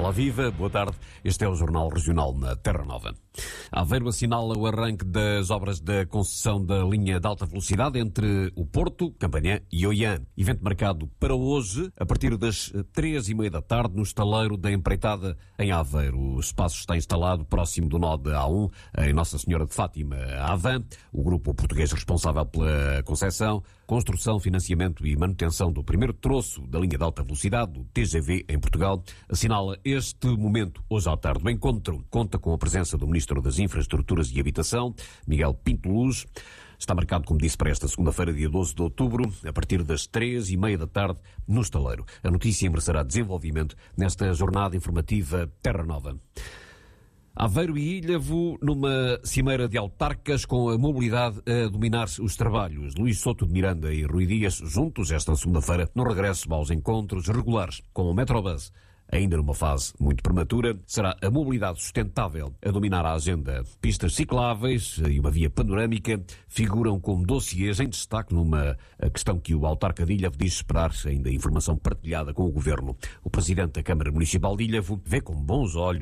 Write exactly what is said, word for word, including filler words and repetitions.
Ela viva, boa tarde. Este é o Jornal Regional na Terra Nova. Aveiro assinala o arranque das obras da concessão da linha de alta velocidade entre o Porto, Campanhã e Oiã. Evento marcado para hoje, a partir das três e meia da tarde, no estaleiro da empreitada em Aveiro. O espaço está instalado próximo do nó de A um, em Nossa Senhora de Fátima, Avan, o grupo português responsável pela concessão, construção, financiamento e manutenção do primeiro troço da linha de alta velocidade, do T G V, em Portugal, assinala este momento hoje à tarde. O encontro conta com a presença do Ministro das Infraestruturas e Habitação, Miguel Pinto Luz. Está marcado, como disse, para esta segunda-feira, dia doze de outubro, a partir das três e meia da tarde, no estaleiro. A notícia merecerá desenvolvimento nesta jornada informativa Terra Nova. Aveiro e Ilhavo, numa cimeira de autarcas com a mobilidade a dominar os trabalhos. Luís Souto de Miranda e Rui Dias, juntos esta segunda-feira, no regresso aos encontros regulares com o Metrobus. Ainda numa fase muito prematura, será a mobilidade sustentável a dominar a agenda. Pistas cicláveis e uma via panorâmica figuram como dossiês em destaque numa questão que o autarca de Ilhavo diz esperar ainda informação partilhada com o Governo. O presidente da Câmara Municipal de Ilhavo vê com bons olhos